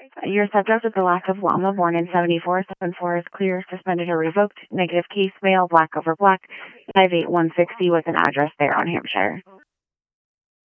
Your subject with the lack of llama, born in 7474, is clear, suspended, or revoked. Negative case, male, black over black, 5'8", 160, with an address there on Hampshire.